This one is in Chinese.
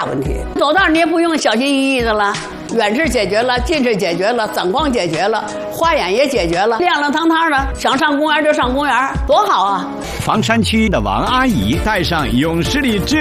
大问题。走道你也不用小心翼翼的了，远视解决了，近视解决了，散光解决了，花眼也解决了，亮亮堂堂的，想上公园就上公园，多好啊！ 房山区的王阿姨戴上永视力智